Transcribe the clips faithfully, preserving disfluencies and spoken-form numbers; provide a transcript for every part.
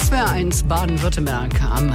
S W R eins Baden-Württemberg am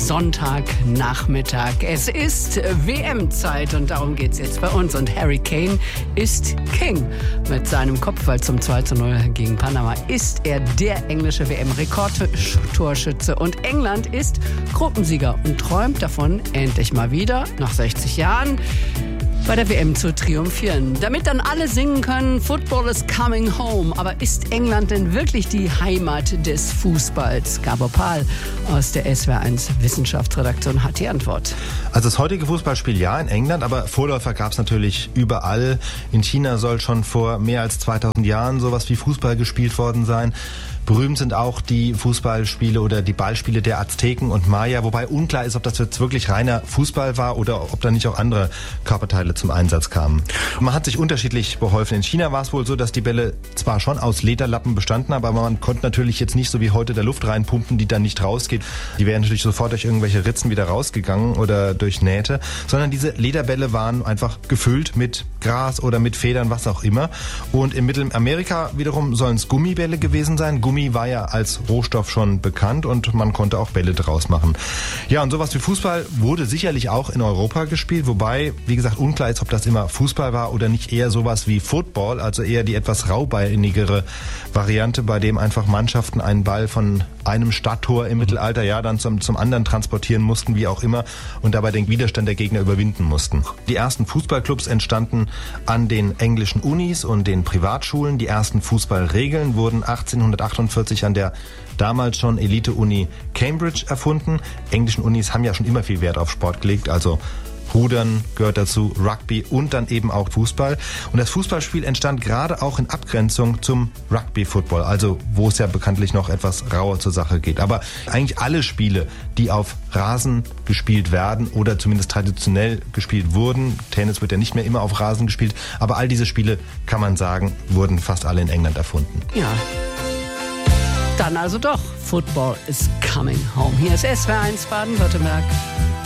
Sonntagnachmittag. Es ist W M-Zeit und darum geht's jetzt bei uns. Und Harry Kane ist King. Mit seinem Kopfball zum zwei zu null gegen Panama ist er der englische W M-Rekordtorschütze. Und England ist Gruppensieger und träumt davon, endlich mal wieder, nach sechzig Jahren, bei der W M zu triumphieren. Damit dann alle singen können, Football is coming home. Aber ist England denn wirklich die Heimat des Fußballs? Gabor Pahl aus der S W R eins Wissenschaftsredaktion hat die Antwort. Also das heutige Fußballspiel ja in England, aber Vorläufer gab es natürlich überall. In China soll schon vor mehr als zweitausend Jahren sowas wie Fußball gespielt worden sein. Berühmt sind auch die Fußballspiele oder die Ballspiele der Azteken und Maya, wobei unklar ist, ob das jetzt wirklich reiner Fußball war oder ob da nicht auch andere Körperteile zum Einsatz kamen. Man hat sich unterschiedlich beholfen. In China war es wohl so, dass die Bälle zwar schon aus Lederlappen bestanden, aber man konnte natürlich jetzt nicht so wie heute der Luft reinpumpen, die dann nicht rausgeht. Die wären natürlich sofort durch irgendwelche Ritzen wieder rausgegangen oder durch Nähte, sondern diese Lederbälle waren einfach gefüllt mit Gras oder mit Federn, was auch immer. Und in Mittelamerika wiederum sollen es Gummibälle gewesen sein. Gummi war ja als Rohstoff schon bekannt und man konnte auch Bälle draus machen. Ja, und sowas wie Fußball wurde sicherlich auch in Europa gespielt, wobei, wie gesagt, unklar ist, ob das immer Fußball war oder nicht eher sowas wie Football, also eher die etwas raubeinigere Variante, bei dem einfach Mannschaften einen Ball von einem Stadttor im Mittelalter ja dann zum, zum anderen transportieren mussten, wie auch immer, und dabei den Widerstand der Gegner überwinden mussten. Die ersten Fußballclubs entstanden an den englischen Unis und den Privatschulen. Die ersten Fußballregeln wurden achtzehnhundertachtundvierzig an der damals schon Elite-Uni Cambridge erfunden. Englischen Unis haben ja schon immer viel Wert auf Sport gelegt, also Rudern gehört dazu, Rugby und dann eben auch Fußball. Und das Fußballspiel entstand gerade auch in Abgrenzung zum Rugby-Football, also wo es ja bekanntlich noch etwas rauer zur Sache geht. Aber eigentlich alle Spiele, die auf Rasen gespielt werden oder zumindest traditionell gespielt wurden, Tennis wird ja nicht mehr immer auf Rasen gespielt, aber all diese Spiele, kann man sagen, wurden fast alle in England erfunden. Ja, dann also doch, Football is coming home. Hier ist S W R eins Baden-Württemberg.